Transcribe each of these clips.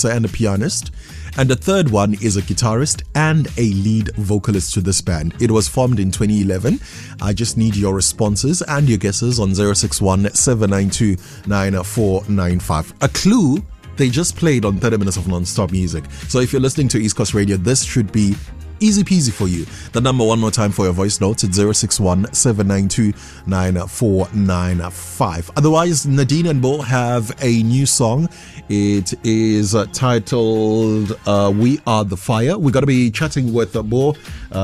conductor and a pianist. And the third one is a guitarist and a lead vocalist to this band. It was formed in 2011. I just need your responses and your guesses on 061 792 9495. A clue, they just played on 30 Minutes of Non-Stop Music. So if you're listening to East Coast Radio, this should be easy peasy for you. The number one more time for your voice notes, it's 061 792 9495. Otherwise, Nadine and Bo have a new song. It is titled We Are the Fire. We're going to be chatting with Bo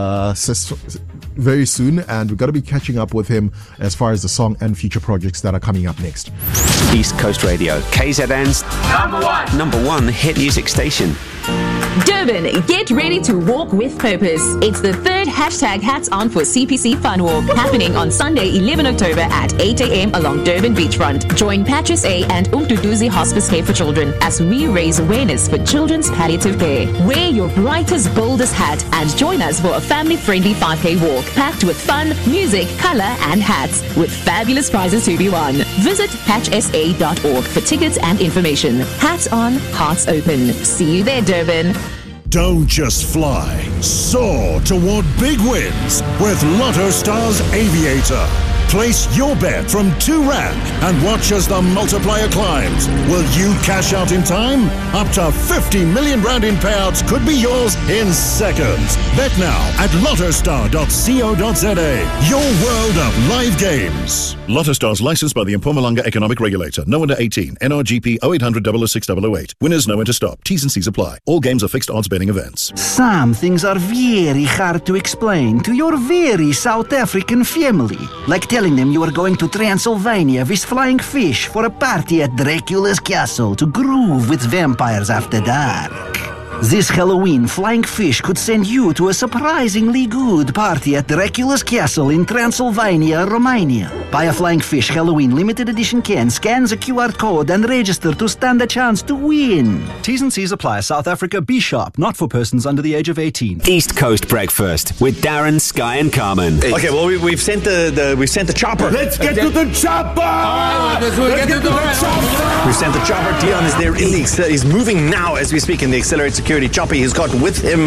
very soon, and we're going to be catching up with him as far as the song and future projects that are coming up next. East Coast Radio, KZN's number one hit music station. Durban, get ready to walk with purpose. It's the third hashtag Hats On for CPC Fun Walk happening on Sunday, 11 October at 8 a.m. along Durban Beachfront. Join Patrice A and Umduduzi Hospice Care for Children as we raise awareness for children's palliative care. Wear your brightest, boldest hat and join us for a family-friendly 5K walk packed with fun, music, color, and hats with fabulous prizes to be won. Visit patchsa.org for tickets and information. Hats on, hearts open. See you there, Durban. Don't just fly, soar toward big wins with Lotto Stars Aviator. Place your bet from 2 Rand and watch as the multiplier climbs. Will you cash out in time? Up to 50 million Rand in payouts could be yours in seconds. Bet now at lottostar.co.za. Your world of live games. Lotto Stars licensed by the Mpumalanga Economic Regulator. No under 18. NRGP 0800 006 008. Winners know when to stop. T's and C's apply. All games are fixed odds betting events. Some things are very hard to explain to your very South African family. Like telling them you are going to Transylvania with flying fish for a party at Dracula's castle to groove with vampires after dark. This Halloween, Flying Fish could send you to a surprisingly good party at Dracula's castle in Transylvania, Romania. Buy a Flying Fish Halloween limited edition can, scan the QR code and register to stand a chance to win. T's and C's apply. South Africa, be sharp, not for persons under the age of 18. East Coast Breakfast with Darren, Sky and Carmen. Okay, well we've sent the chopper. Let's get to the chopper! Let's get to the chopper! We've sent the chopper. Dion is there he's moving now as we speak in the Accelerate Security chopper. He's got with him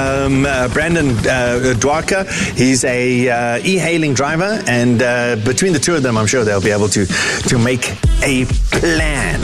Brandon Dwarka. He's a e-hailing driver, and between the two of them, I'm sure they'll be able to make a plan.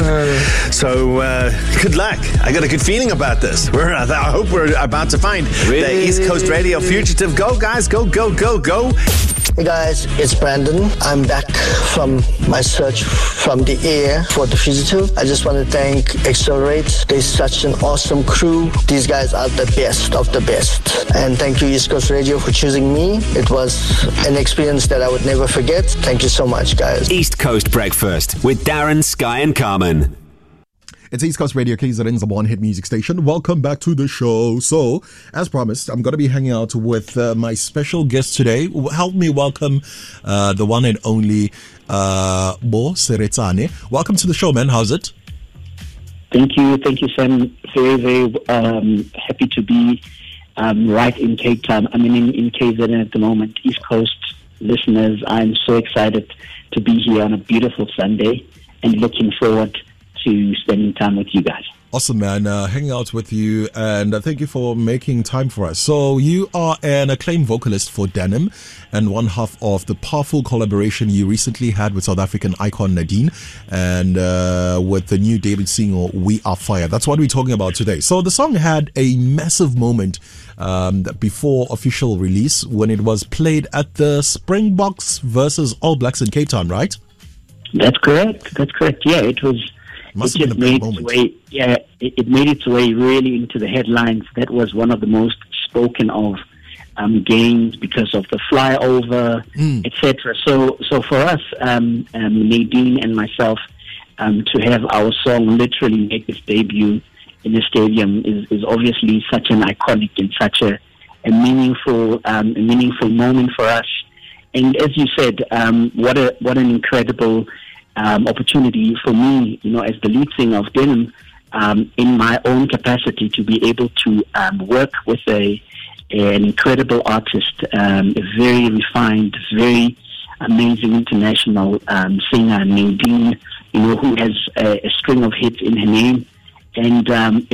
So good luck. I got a good feeling about this. I hope we're about to find the East Coast Radio fugitive. Go, guys. Go, go, go, go. Hey guys, it's Brandon. I'm back from my search from the air for the fugitive. I just want to thank Accelerate. They're such an awesome crew. These guys are the best of the best. And thank you, East Coast Radio, for choosing me. It was an experience that I would never forget. Thank you so much, guys. East Coast Breakfast with Darren, Sky and Carmen. It's East Coast Radio, KZN's the one hit music station. Welcome back to the show. So, as promised, I'm going to be hanging out with my special guest today. Help me welcome the one and only Bo Seretsane. Welcome to the show, man. How's it? Thank you, Sam. Very, very happy to be right in Cape Town. I'm in KZN at the moment. East Coast listeners, I'm so excited to be here on a beautiful Sunday and looking forward to spending time with you guys. Awesome, man. Hanging out with you, and thank you for making time for us. So you are an acclaimed vocalist for Denim and one half of the powerful collaboration you recently had with South African icon Nadine and with the new David single, We Are Fire. That's what we're talking about today. So the song had a massive moment before official release when it was played at the Springboks versus All Blacks in Cape Town, right? That's correct. Yeah, it was... Must have been a big moment. It made its way really into the headlines. That was one of the most spoken of games because of the flyover, etc. So for us, Nadine and myself, to have our song literally make its debut in the stadium is obviously such an iconic and such a meaningful moment for us. And as you said, what an incredible opportunity for me, as the lead singer of Denim, in my own capacity to be able to work with an incredible artist, a very refined, very amazing international singer, Nadine, who has a string of hits in her name. And